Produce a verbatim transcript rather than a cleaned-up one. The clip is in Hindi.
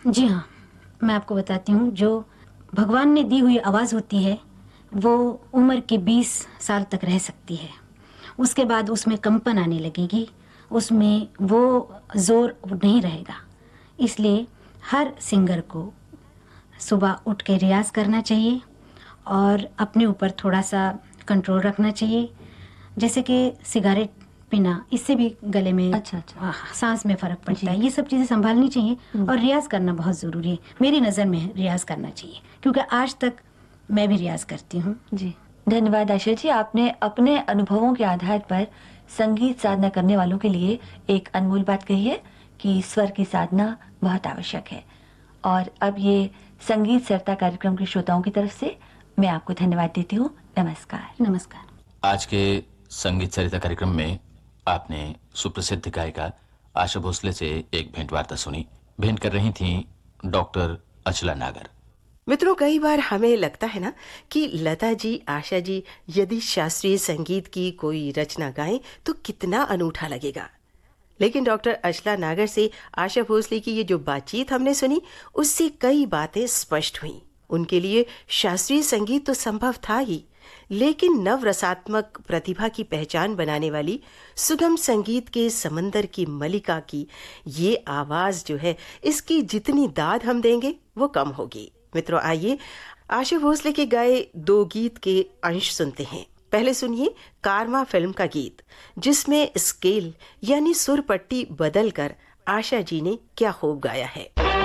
जी हाँ, मैं आपको बताती हूँ। जो भगवान ने दी हुई आवाज़ होती है वो उम्र के बीस साल तक रह सकती है। उसके बाद उसमें कंपन आने लगेगी, उसमें वो जोर नहीं रहेगा। इसलिए हर सिंगर को सुबह उठ के रियाज करना चाहिए और अपने ऊपर थोड़ा सा कंट्रोल रखना चाहिए। जैसे कि सिगारेट पीना, इससे भी गले में अच्छा अच्छा आ, सांस में फ़र्क पड़ता जी। है। ये सब चीज़ें संभालनी चाहिए हम्म। और रियाज करना बहुत ज़रूरी है। मेरी नज़र में रियाज करना चाहिए, क्योंकि आज तक मैं भी रियाज करती हूँ। जी, धन्यवाद आशा जी। आपने अपने अनुभवों के आधार पर संगीत साधना करने वालों के लिए एक अनमोल बात कही है कि स्वर की साधना बहुत आवश्यक है। और अब ये संगीत सरता कार्यक्रम के श्रोताओं की तरफ से मैं आपको धन्यवाद देती हूँ। नमस्कार। नमस्कार। आज के संगीत सरिता कार्यक्रम में आपने सुप्रसिद्ध गायिका आशा भोसले से एक भेंट वार्ता सुनी। भेंट कर रही थीं डॉक्टर अचला नागर। मित्रों, कई बार हमें लगता है ना कि लता जी, आशा जी यदि शास्त्रीय संगीत की कोई रचना गाएं तो कितना अनूठा लगेगा। लेकिन डॉक्टर अचला नागर से आशा भोसले की ये जो बातचीत हमने सुनी, उससे कई बातें स्पष्ट हुई। उनके लिए शास्त्रीय संगीत तो संभव था ही, लेकिन नवरसात्मक प्रतिभा की पहचान बनाने वाली सुगम संगीत के समंदर की मलिका की ये आवाज जो है, इसकी जितनी दाद हम देंगे वो कम होगी। मित्रों, आइए आशा भोसले के गाए दो गीत के अंश सुनते हैं। पहले सुनिए कारमा फिल्म का गीत, जिसमें स्केल यानी सुर पट्टी बदलकर आशा जी ने क्या खूब गाया है।